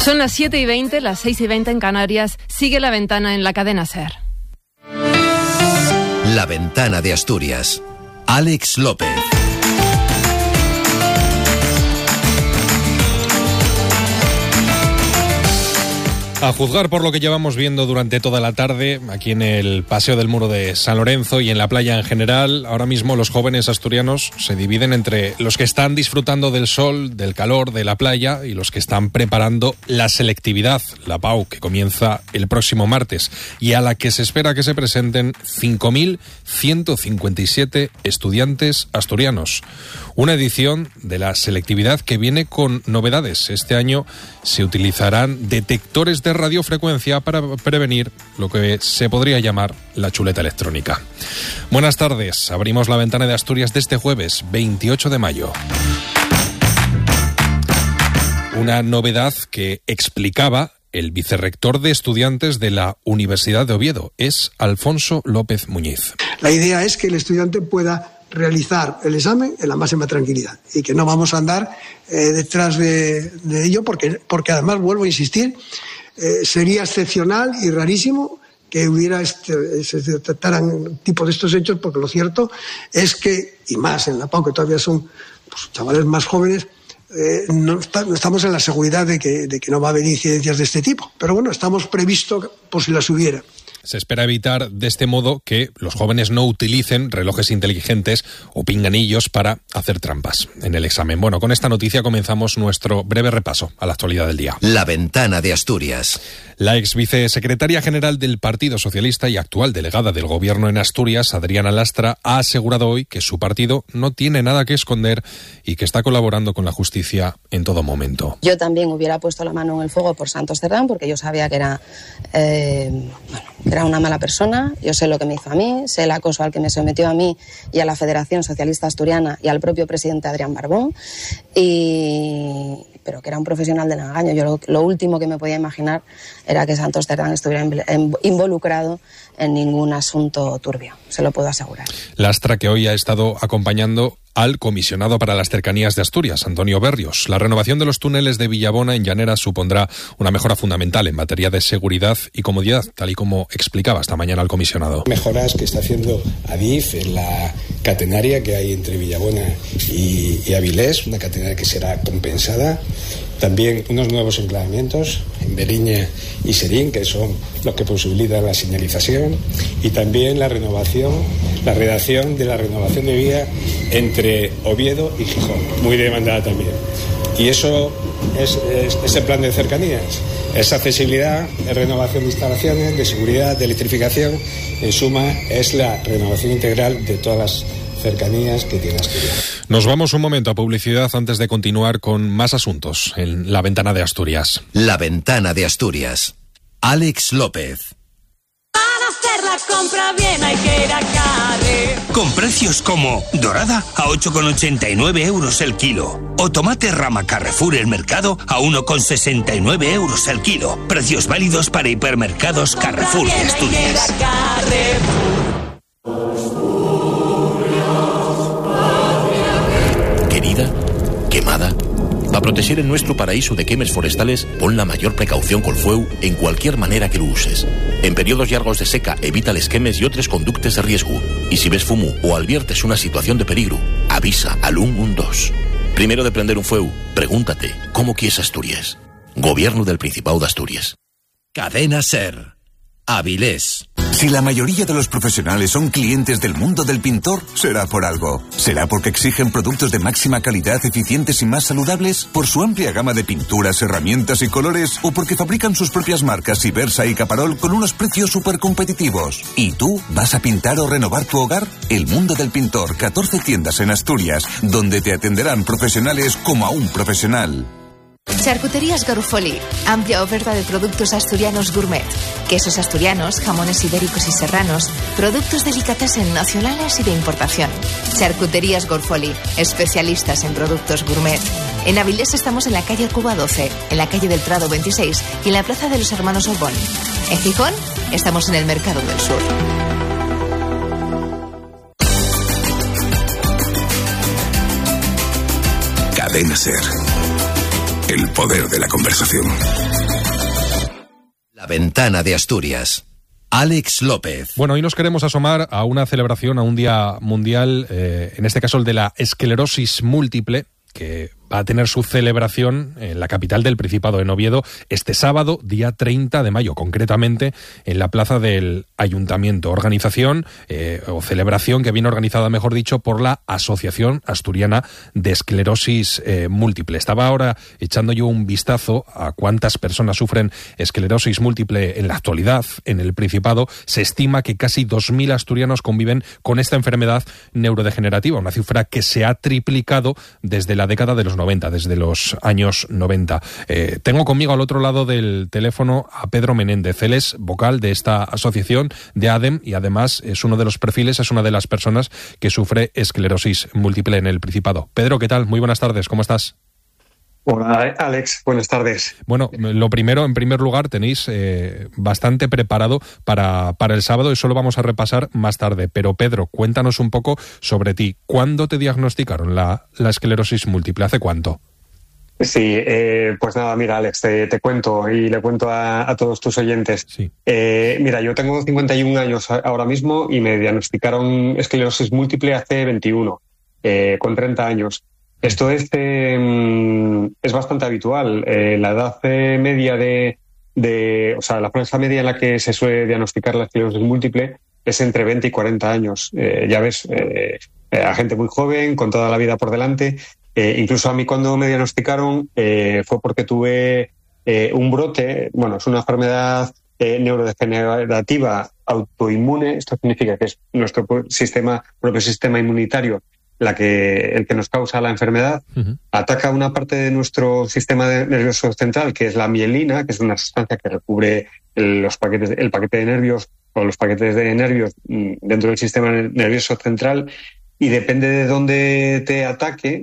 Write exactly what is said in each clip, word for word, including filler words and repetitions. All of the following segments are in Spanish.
Son las siete y veinte, las seis y veinte en Canarias. Sigue La Ventana en la cadena SER. La Ventana de Asturias. Alex López. A juzgar por lo que llevamos viendo durante toda la tarde, aquí en el Paseo del Muro de San Lorenzo y en la playa en general, ahora mismo los jóvenes asturianos se dividen entre los que están disfrutando del sol, del calor, de la playa y los que están preparando la selectividad, la P A U, que comienza el próximo martes y a la que se espera que se presenten cinco mil ciento cincuenta y siete estudiantes asturianos. Una edición de la selectividad que viene con novedades. Este año se utilizarán detectores de radiofrecuencia para prevenir lo que se podría llamar la chuleta electrónica. Buenas tardes. Abrimos La Ventana de Asturias de este jueves, veintiocho de mayo. Una novedad que explicaba el vicerrector de estudiantes de la Universidad de Oviedo. Es Alfonso López Muñiz. La idea es que el estudiante pueda realizar el examen en la máxima tranquilidad y que no vamos a andar eh, detrás de, de ello porque, porque además, vuelvo a insistir, eh, sería excepcional y rarísimo que hubiera este, se detectaran tipo de estos hechos, porque lo cierto es que, y más en la P A U, que todavía son pues, chavales más jóvenes, eh, no, está, no estamos en la seguridad de que, de que no va a haber incidencias de este tipo, pero bueno, estamos previstos por si las hubiera. Se espera evitar de este modo que los jóvenes no utilicen relojes inteligentes o pinganillos para hacer trampas en el examen. Bueno, con esta noticia comenzamos nuestro breve repaso a la actualidad del día. La Ventana de Asturias. La ex vicesecretaria general del Partido Socialista y actual delegada del Gobierno en Asturias, Adriana Lastra, ha asegurado hoy que su partido no tiene nada que esconder y que está colaborando con la justicia en todo momento. Yo también hubiera puesto la mano en el fuego por Santos Cerdán porque yo sabía que era, eh, bueno, que era una mala persona. Yo sé lo que me hizo a mí, sé el acoso al que me sometió a mí y a la Federación Socialista Asturiana y al propio presidente Adrián Barbón, y... pero que era un profesional del engaño. Yo lo, lo último que me podía imaginar era que Santos Cerdán estuviera involucrado en ningún asunto turbio, se lo puedo asegurar. Lastra, que hoy ha estado acompañando al comisionado para las cercanías de Asturias, Antonio Berrios. La renovación de los túneles de Villabona en Llanera supondrá una mejora fundamental en materia de seguridad y comodidad, tal y como explicaba esta mañana el comisionado. Mejoras que está haciendo Adif en la catenaria que hay entre Villabona y, y Avilés, una catenaria que será compensada. También unos nuevos enclavamientos en Beriña y Serín, que son los que posibilitan la señalización, y también la renovación, la redacción de la renovación de vía entre Oviedo y Gijón, muy demandada también. Y eso es, es, es el plan de cercanías, es accesibilidad, es renovación de instalaciones, de seguridad, de electrificación. En suma, es la renovación integral de todas las cercanías que tiene Asturias. Nos vamos un momento a publicidad antes de continuar con más asuntos en La Ventana de Asturias. La Ventana de Asturias. Alex López. Para hacer la compra bien hay que ir a Carre. Con precios como dorada a ocho con ochenta y nueve euros el kilo o tomate rama Carrefour el mercado a uno con sesenta y nueve euros el kilo. Precios válidos para hipermercados Carrefour de Asturias. Querida, quemada. Para proteger el nuestro paraíso de quemes forestales, pon la mayor precaución col fueu en cualquier manera que lo uses. En periodos largos de seca, evita les quemes y otros conductes de riesgo. Y si ves fumo o adviertes una situación de peligro, avisa al ciento doce. Primero de prender un fueu, pregúntate, ¿cómo quieres Asturias? Gobierno del Principado de Asturias. Cadena SER. Avilés. Si la mayoría de los profesionales son clientes del mundo del pintor, será por algo. ¿Será porque exigen productos de máxima calidad, eficientes y más saludables? ¿Por su amplia gama de pinturas, herramientas y colores? ¿O porque fabrican sus propias marcas Ibersa y Caparol con unos precios súper competitivos? ¿Y tú vas a pintar o renovar tu hogar? El mundo del pintor, catorce tiendas en Asturias, donde te atenderán profesionales como a un profesional. Charcuterías Garufoli, amplia oferta de productos asturianos gourmet, quesos asturianos, jamones ibéricos y serranos, productos delicatessen nacionales y de importación. Charcuterías Garufoli, especialistas en productos gourmet. En Avilés estamos en la calle Cuba doce, en la calle del Prado veintiséis y en la plaza de los Hermanos Orbón. En Gijón estamos en el Mercado del Sur. Cadena SER. el poder de la conversación. La ventana de Asturias. Alex López. Bueno, hoy nos queremos asomar a una celebración, a un día mundial, eh, en este caso el de la esclerosis múltiple, que va a tener su celebración en la capital del Principado, en Oviedo, este sábado, día treinta de mayo, concretamente en la plaza del Ayuntamiento. Organización eh, o celebración que viene organizada, mejor dicho, por la Asociación Asturiana de Esclerosis eh, Múltiple. Estaba ahora echando yo un vistazo a cuántas personas sufren esclerosis múltiple en la actualidad en el Principado. Se estima que casi dos mil asturianos conviven con esta enfermedad neurodegenerativa, una cifra que se ha triplicado desde la década de los noventa, desde los años noventa. Eh, tengo conmigo al otro lado del teléfono a Pedro Menéndez. Él es vocal de esta asociación de ADEM y además es uno de los perfiles, es una de las personas que sufre esclerosis múltiple en el Principado. Pedro, ¿qué tal? Muy buenas tardes, ¿cómo estás? Hola, Alex, buenas tardes. Bueno, lo primero, en primer lugar, tenéis eh, bastante preparado para, para el sábado, y eso lo vamos a repasar más tarde. Pero Pedro, cuéntanos un poco sobre ti. ¿Cuándo te diagnosticaron la, la esclerosis múltiple? ¿Hace cuánto? Sí, eh, pues nada, mira, Alex, te, te cuento y le cuento a, a todos tus oyentes. Sí. Eh, mira, yo tengo cincuenta y un años ahora mismo y me diagnosticaron esclerosis múltiple hace veintiuno, eh, con treinta años. Esto es, eh, es bastante habitual. Eh, la edad eh, media de, de, o sea, la franja media en la que se suele diagnosticar la esclerosis múltiple es entre veinte y cuarenta años. Eh, ya ves, eh, a gente muy joven, con toda la vida por delante. Eh, incluso a mí cuando me diagnosticaron eh, fue porque tuve eh, un brote. Bueno, es una enfermedad eh, neurodegenerativa autoinmune. Esto significa que es nuestro sistema, propio sistema inmunitario la que, el que nos causa la enfermedad. Uh-huh. Ataca una parte de nuestro sistema nervioso central, que es la mielina, que es una sustancia que recubre el, los paquetes, el paquete de nervios o los paquetes de nervios dentro del sistema nervioso central, y depende de dónde te ataque,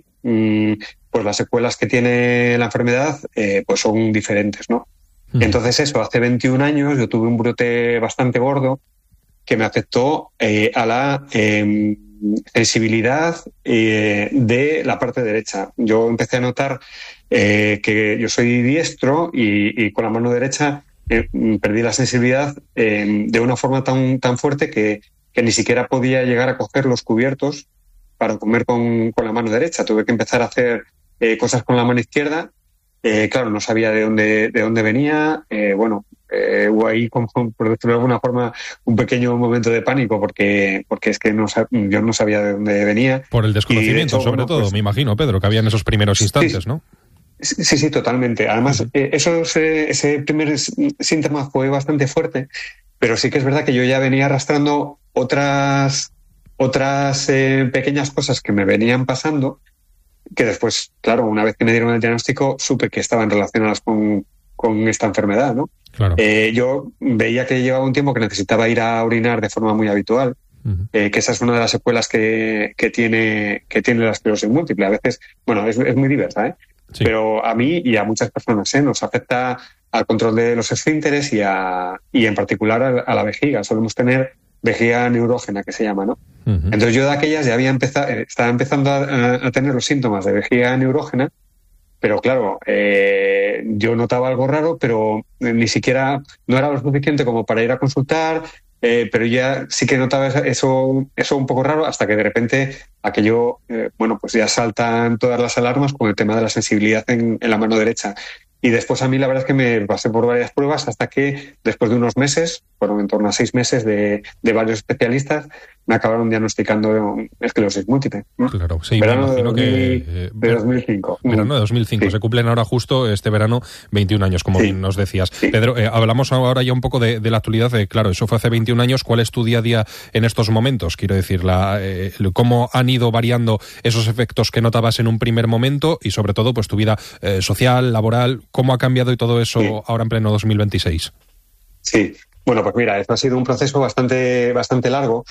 pues las secuelas que tiene la enfermedad eh, pues son diferentes, ¿no? Uh-huh. Entonces eso, hace veintiún años yo tuve un brote bastante gordo que me afectó eh, a la eh, sensibilidad eh, de la parte derecha. Yo empecé a notar eh, que yo soy diestro y, y con la mano derecha eh, perdí la sensibilidad eh, de una forma tan, tan fuerte que, que ni siquiera podía llegar a coger los cubiertos para comer con, con la mano derecha. Tuve que empezar a hacer eh, cosas con la mano izquierda. Eh, claro, no sabía de dónde, de dónde venía. Eh, bueno, eh, hubo ahí, como, por decirlo de alguna forma, un pequeño momento de pánico porque, porque es que no, yo no sabía de dónde venía. Por el desconocimiento, hecho, sobre bueno, todo, pues, me imagino, Pedro, que había en esos primeros instantes, sí, ¿no? Sí, sí, totalmente. Además, uh-huh. eh, eso, ese, ese primer síntoma fue bastante fuerte, pero sí que es verdad que yo ya venía arrastrando otras, otras eh, pequeñas cosas que me venían pasando, que después, claro, una vez que me dieron el diagnóstico, supe que estaban relacionadas con, con esta enfermedad, ¿no? Claro. Eh, yo veía que llevaba un tiempo que necesitaba ir a orinar de forma muy habitual, uh-huh. eh, que esa es una de las secuelas que, que tiene que tiene la esclerosis múltiple. A veces, bueno, es, es muy diversa, ¿eh? Sí. Pero a mí y a muchas personas, ¿eh? Nos afecta al control de los esfínteres y, a, y en particular a, a la vejiga. Solemos tener vejiga neurógena, que se llama, ¿no? Uh-huh. Entonces yo de aquellas ya había empezado, estaba empezando a, a tener los síntomas de vejiga neurógena, pero claro, eh, yo notaba algo raro, pero ni siquiera, no era lo suficiente como para ir a consultar, eh, pero ya sí que notaba eso, eso un poco raro, hasta que de repente aquello, eh, bueno, pues ya saltan todas las alarmas con el tema de la sensibilidad en, en la mano derecha. Y después a mí la verdad es que me pasé por varias pruebas hasta que después de unos meses, fueron en torno a seis meses de, de varios especialistas, me acabaron diagnosticando esclerosis múltiple. Claro, sí, verano me imagino de, que... Eh, de dos mil cinco. Verano de dos mil cinco, sí. Se cumplen ahora justo este verano veintiún años, como sí. nos decías. Sí. Pedro, eh, hablamos ahora ya un poco de, de la actualidad, de, claro, eso fue hace veintiún años. ¿Cuál es tu día a día en estos momentos? Quiero decir, la, eh, cómo han ido variando esos efectos que notabas en un primer momento y sobre todo pues tu vida eh, social, laboral, cómo ha cambiado y todo eso sí. ahora en pleno dos mil veintiséis. Sí, bueno, pues mira, esto ha sido un proceso bastante, bastante largo.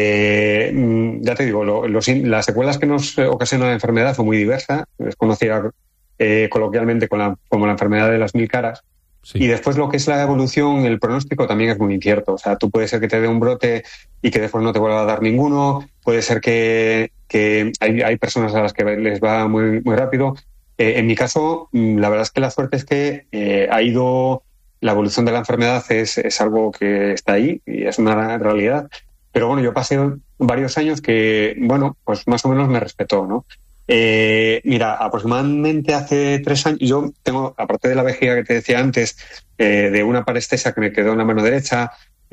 Eh, ya te digo, lo, los, las secuelas que nos ocasiona la enfermedad fue muy diversa, es conocida eh, coloquialmente con la, como la enfermedad de las mil caras. Sí. Y después lo que es la evolución, el pronóstico también es muy incierto. O sea, tú puede ser que te dé un brote y que después no te vuelva a dar ninguno, puede ser que, que hay, hay personas a las que les va muy, muy rápido. Eh, en mi caso, la verdad es que la suerte es que eh, ha ido, la evolución de la enfermedad es, es algo que está ahí y es una realidad. Pero bueno, yo pasé varios años que, bueno, pues más o menos me respetó, ¿no? Eh, mira, aproximadamente hace tres años, yo tengo, aparte de la vejiga que te decía antes, eh, de una parestesia que me quedó en la mano derecha,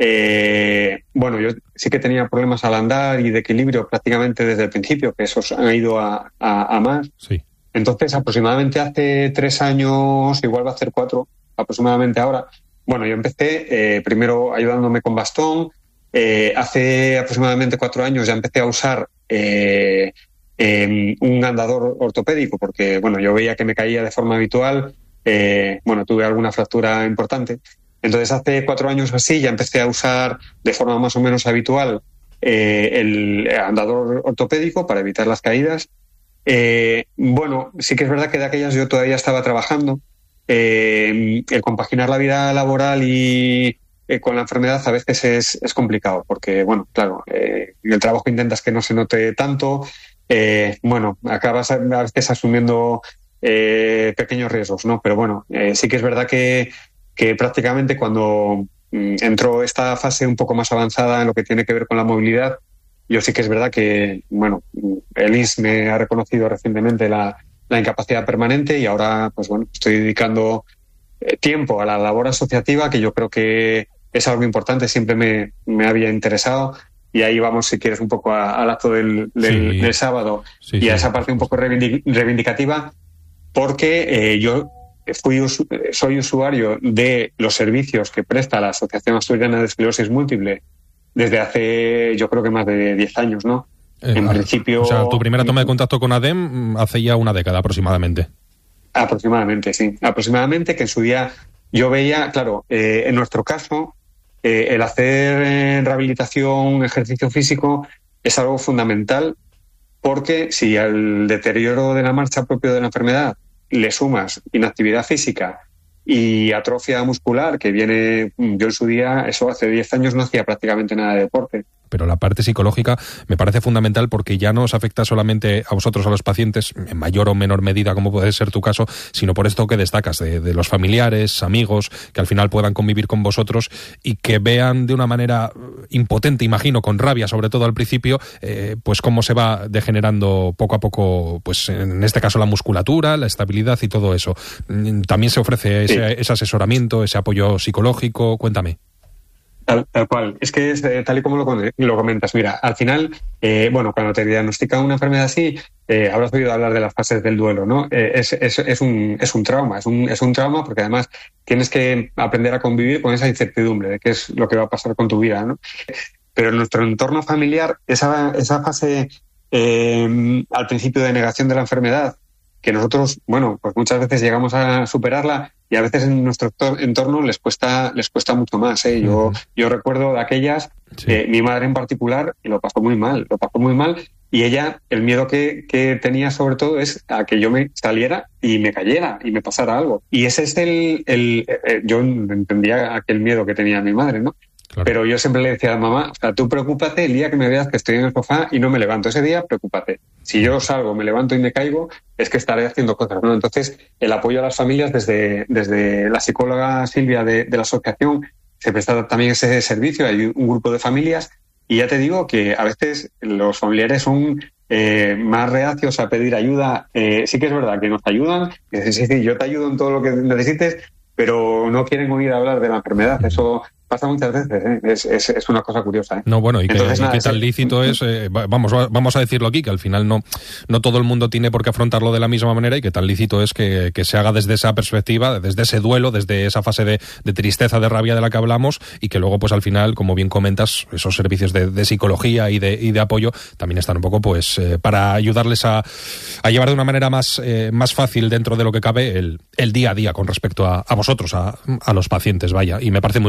eh, bueno, yo sí que tenía problemas al andar y de equilibrio prácticamente desde el principio, que esos han ido a, a, a más. Sí. Entonces, aproximadamente hace tres años, igual va a ser cuatro, aproximadamente ahora, bueno, yo empecé eh, primero ayudándome con bastón. Eh, hace aproximadamente cuatro años ya empecé a usar eh, eh, un andador ortopédico porque, bueno, yo veía que me caía de forma habitual. Eh, bueno, tuve alguna fractura importante. Entonces, hace cuatro años así ya empecé a usar de forma más o menos habitual eh, el andador ortopédico para evitar las caídas. Eh, bueno, sí que es verdad que de aquellas yo todavía estaba trabajando. Eh, el compaginar la vida laboral y Eh, con la enfermedad a veces es, es complicado porque, bueno, claro, eh, el trabajo intentas que no se note tanto, eh, bueno, acabas a, a veces asumiendo eh, pequeños riesgos, ¿no? Pero bueno, eh, sí que es verdad que, que prácticamente cuando mm, entró esta fase un poco más avanzada en lo que tiene que ver con la movilidad, yo sí que es verdad que, bueno, el I S me ha reconocido recientemente la, la incapacidad permanente y ahora, pues bueno, estoy dedicando eh, tiempo a la labor asociativa, que yo creo que es algo importante, siempre me, me había interesado, y ahí vamos, si quieres, un poco a, al acto del, del, sí. del sábado sí, y sí. a esa parte un poco reivindicativa, porque eh, yo fui soy usuario de los servicios que presta la Asociación Asturiana de Esclerosis Múltiple desde hace, yo creo que más de diez años, ¿no? Eh, en principio... O sea, tu primera toma de contacto con ADEM hace ya una década aproximadamente. Aproximadamente, sí. Aproximadamente, que en su día yo veía, claro, eh, en nuestro caso, Eh, el hacer eh, rehabilitación, ejercicio físico, es algo fundamental, porque si al deterioro de la marcha propio de la enfermedad le sumas inactividad física y atrofia muscular, que viene, yo en su día, eso hace diez años no hacía prácticamente nada de deporte. Pero la parte psicológica me parece fundamental porque ya no os afecta solamente a vosotros, a los pacientes, en mayor o menor medida, como puede ser tu caso, sino por esto que destacas, de, de los familiares, amigos, que al final puedan convivir con vosotros y que vean de una manera impotente, imagino, con rabia, sobre todo al principio, eh, pues cómo se va degenerando poco a poco, pues en este caso la musculatura, la estabilidad y todo eso. También se ofrece ese, sí. ese asesoramiento, ese apoyo psicológico. Cuéntame. Tal, tal cual. Es que es eh, tal y como lo, lo comentas. Mira, al final, eh, bueno, cuando te diagnostican una enfermedad así, eh, habrás oído hablar de las fases del duelo, ¿no? Eh, es, es, es, un, es un trauma, es un, es un trauma porque además tienes que aprender a convivir con esa incertidumbre de qué es lo que va a pasar con tu vida, ¿no? Pero en nuestro entorno familiar, esa, esa fase eh, al principio de negación de la enfermedad, que nosotros, bueno, pues muchas veces llegamos a superarla y a veces en nuestro entorno les cuesta les cuesta mucho más, ¿eh? Yo, yo recuerdo de aquellas, sí. eh, mi madre en particular, y lo pasó muy mal, lo pasó muy mal, y ella, el miedo que, que tenía sobre todo es a que yo me saliera y me cayera y me pasara algo. Y ese es el... el, el yo entendía aquel miedo que tenía mi madre, ¿no? Claro. Pero yo siempre le decía a mamá, o sea, tú preocúpate el día que me veas que estoy en el sofá y no me levanto. Ese día, preocúpate. Si yo salgo, me levanto y me caigo, es que estaré haciendo cosas, ¿no? Entonces, el apoyo a las familias desde, desde la psicóloga Silvia de, de la asociación se presta también ese servicio. Hay un grupo de familias y ya te digo que a veces los familiares son eh, más reacios a pedir ayuda. Eh, sí que es verdad que nos ayudan, que sí, sí, sí, yo te ayudo en todo lo que necesites, pero no quieren oír hablar de la enfermedad. Eso pasa muchas veces, ¿eh? es, es, es una cosa curiosa, ¿eh? No, bueno, y, Entonces, que, nada, y qué tan lícito es, eh, vamos, vamos a decirlo aquí, que al final no, no todo el mundo tiene por qué afrontarlo de la misma manera, y que tan lícito es que, que se haga desde esa perspectiva, desde ese duelo, desde esa fase de, de tristeza, de rabia de la que hablamos, y que luego, pues al final, como bien comentas, esos servicios de, de psicología y de, y de apoyo también están un poco, pues, eh, para ayudarles a, a llevar de una manera más, eh, más fácil, dentro de lo que cabe, el, el día a día con respecto a, a vosotros, a, a los pacientes, vaya. Y me parece muy importante también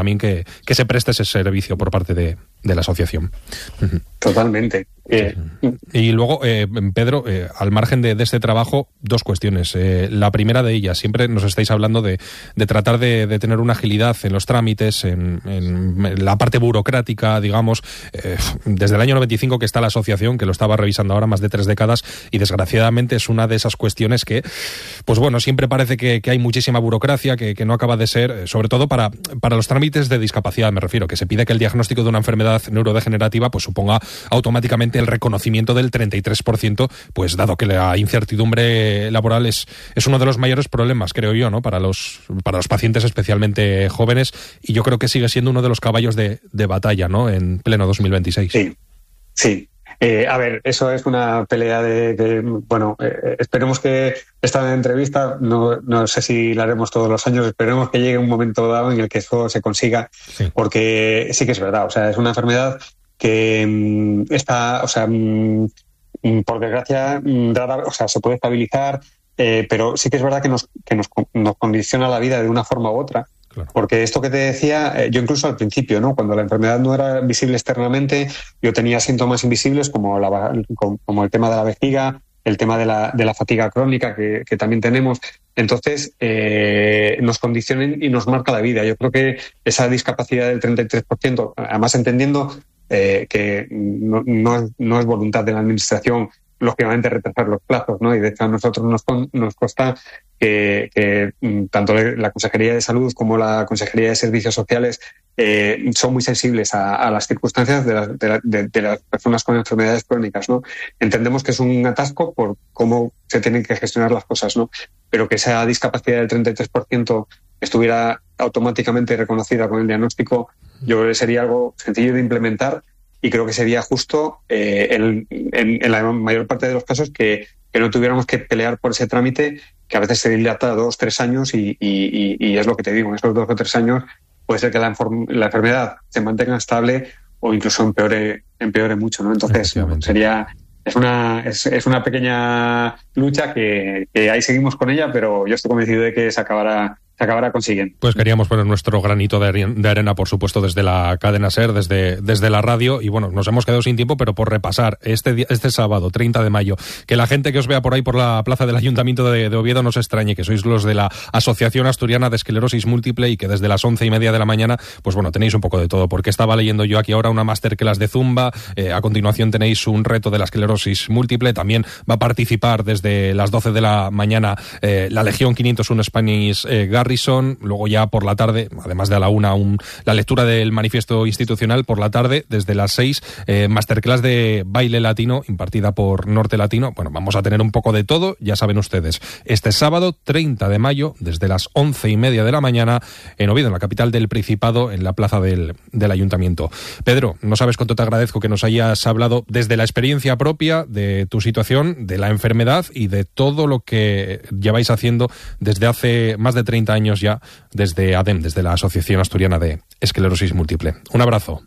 también que, que se preste ese servicio por parte de, de la asociación. Totalmente. Eh. Y luego, eh, Pedro, eh, al margen de, de este trabajo, dos cuestiones. Eh, la primera de ellas, siempre nos estáis hablando de, de tratar de, de tener una agilidad en los trámites, en, en la parte burocrática, digamos. Eh, desde el año noventa y cinco que está la asociación, que lo estaba revisando ahora más de tres décadas, y desgraciadamente es una de esas cuestiones que, pues bueno, siempre parece que, que hay muchísima burocracia, que, que no acaba de ser, sobre todo para, para los trámites de discapacidad, me refiero, que se pide que el diagnóstico de una enfermedad neurodegenerativa pues suponga automáticamente el reconocimiento del treinta y tres por ciento, pues dado que la incertidumbre laboral es, es uno de los mayores problemas, creo yo, ¿no? Para los, para los pacientes especialmente jóvenes, y yo creo que sigue siendo uno de los caballos de, de batalla, ¿no? En pleno dos mil veintiséis. Sí, sí. Eh, a ver, eso es una pelea de que, bueno, eh, esperemos que esta entrevista, no, no sé si la haremos todos los años, esperemos que llegue un momento dado en el que eso se consiga, sí. Porque sí que es verdad, o sea, es una enfermedad que mmm, está, o sea, mmm, por desgracia, mmm, rara, o sea, se puede estabilizar, eh, pero sí que es verdad que nos, que nos, nos condiciona la vida de una forma u otra. Claro. Porque esto que te decía, eh, yo incluso al principio, ¿no? Cuando la enfermedad no era visible externamente, yo tenía síntomas invisibles como, la, como el tema de la vejiga, el tema de la, de la fatiga crónica que, que también tenemos. Entonces, eh, nos condicionan y nos marca la vida. Yo creo que esa discapacidad del treinta y tres por ciento, además entendiendo eh, que no, no, no es voluntad de la Administración, lógicamente, retrasar los plazos, ¿no? Y de hecho a nosotros nos, nos consta que, que tanto la Consejería de Salud como la Consejería de Servicios Sociales eh, son muy sensibles a, a las circunstancias de, la, de, la, de, de las personas con enfermedades crónicas, ¿no? Entendemos que es un atasco por cómo se tienen que gestionar las cosas, ¿no? Pero que esa discapacidad del treinta y tres por ciento estuviera automáticamente reconocida con el diagnóstico, yo creo que sería algo sencillo de implementar. Y creo que sería justo, eh, el, en, en la mayor parte de los casos, que, que no tuviéramos que pelear por ese trámite, que a veces se dilata dos, tres años y, y, y es lo que te digo, en esos dos o tres años puede ser que la, la enfermedad se mantenga estable o incluso empeore, empeore mucho, ¿no? Entonces, sería... Es una, es, es una pequeña lucha que, que ahí seguimos con ella, pero yo estoy convencido de que se acabará, se acabará consiguiendo. Pues queríamos poner nuestro granito de arena, por supuesto, desde la cadena SER, desde, desde la radio, y bueno, nos hemos quedado sin tiempo, pero por repasar este, este sábado, treinta de mayo, que la gente que os vea por ahí por la plaza del Ayuntamiento de, de Oviedo no se extrañe, que sois los de la Asociación Asturiana de Esclerosis Múltiple y que desde las once y media de la mañana, pues bueno, tenéis un poco de todo, porque estaba leyendo yo aquí ahora una masterclass de Zumba, eh, a continuación tenéis un reto de la esclerosis múltiple, también va a participar desde las doce de la mañana eh, la Legión quinientos uno Spanish eh, Garrison, luego ya por la tarde, además de a la una, un, la lectura del manifiesto institucional, por la tarde, desde las seis, eh, masterclass de baile latino impartida por Norte Latino. Bueno, vamos a tener un poco de todo, ya saben ustedes, este sábado treinta de mayo, desde las once y media de la mañana, en Oviedo, en la capital del Principado, en la plaza del, del Ayuntamiento. Pedro, no sabes cuánto te agradezco que nos hayas hablado desde la experiencia propia de tu situación, de la enfermedad y de todo lo que lleváis haciendo desde hace más de treinta años ya, desde ADEM, desde la Asociación Asturiana de Esclerosis Múltiple. Un abrazo.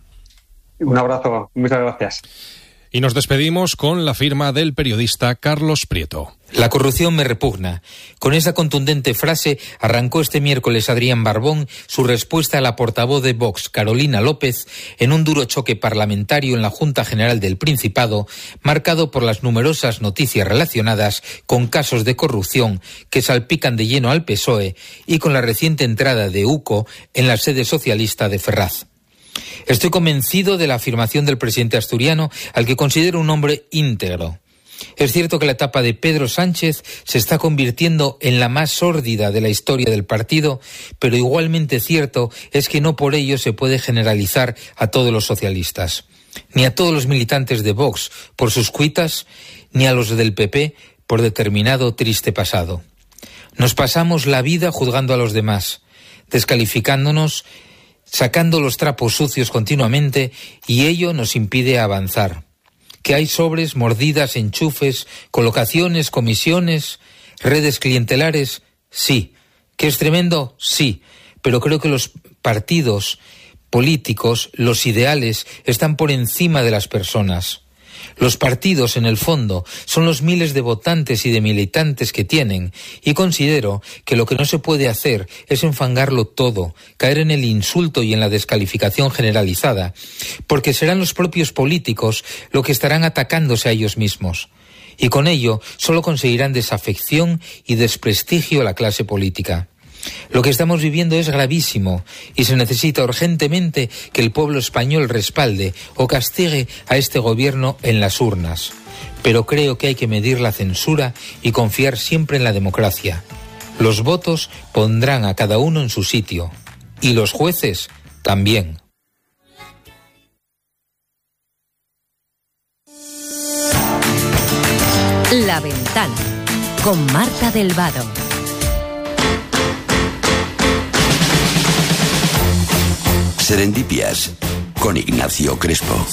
Un abrazo, muchas gracias. Y nos despedimos con la firma del periodista Carlos Prieto. La corrupción me repugna. Con esa contundente frase arrancó este miércoles Adrián Barbón su respuesta a la portavoz de Vox, Carolina López, en un duro choque parlamentario en la Junta General del Principado, marcado por las numerosas noticias relacionadas con casos de corrupción que salpican de lleno al P S O E y con la reciente entrada de U C O en la sede socialista de Ferraz. Estoy convencido de la afirmación del presidente asturiano, al que considero un hombre íntegro. Es cierto que la etapa de Pedro Sánchez se está convirtiendo en la más sórdida de la historia del partido, pero igualmente cierto es que no por ello se puede generalizar a todos los socialistas, ni a todos los militantes de Vox por sus cuitas, ni a los del P P por determinado triste pasado. Nos pasamos la vida juzgando a los demás, descalificándonos, sacando los trapos sucios continuamente, y ello nos impide avanzar. Que hay sobres, mordidas, enchufes, colocaciones, comisiones, redes clientelares, sí. Que es tremendo, sí. Pero creo que los partidos políticos, los ideales, están por encima de las personas. Los partidos, en el fondo, son los miles de votantes y de militantes que tienen, y considero que lo que no se puede hacer es enfangarlo todo, caer en el insulto y en la descalificación generalizada, porque serán los propios políticos los que estarán atacándose a ellos mismos. Y con ello solo conseguirán desafección y desprestigio a la clase política. Lo que estamos viviendo es gravísimo y se necesita urgentemente que el pueblo español respalde o castigue a este gobierno en las urnas. Pero creo que hay que medir la censura y confiar siempre en la democracia. Los votos pondrán a cada uno en su sitio. Y los jueces también. La Ventana, con Marta del Vado. Serendipias, con Ignacio Crespo.